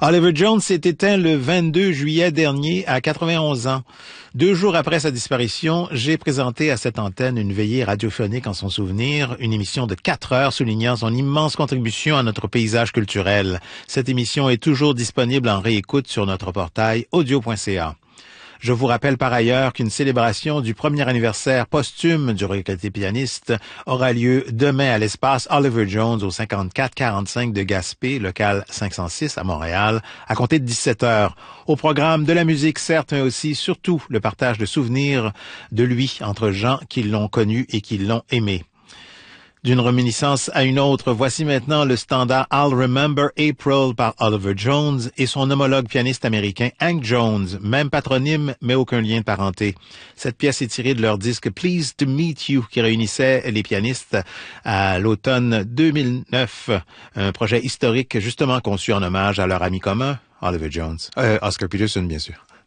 Oliver Jones s'est éteint le 22 juillet dernier à 91 ans. 2 jours après sa disparition, j'ai présenté à cette antenne une veillée radiophonique en son souvenir, une émission de 4 heures soulignant son immense contribution à notre paysage culturel. Cette émission est toujours disponible en réécoute sur notre portail audio.ca. Je vous rappelle par ailleurs qu'une célébration du premier anniversaire posthume du regretté pianiste aura lieu demain à l'espace Oliver Jones au 5445 de Gaspé, local 506 à Montréal, à compter de 17 heures. Au programme de la musique, certes, mais aussi, surtout, le partage de souvenirs de lui entre gens qui l'ont connu et qui l'ont aimé. D'une réminiscence à une autre, voici maintenant le standard I'll Remember April par Oliver Jones et son homologue pianiste américain Hank Jones, même patronyme mais aucun lien de parenté. Cette pièce est tirée de leur disque Pleased to Meet You qui réunissait les pianistes à l'automne 2009, un projet historique justement conçu en hommage à leur ami commun, Oliver Jones. Oscar Peterson, bien sûr.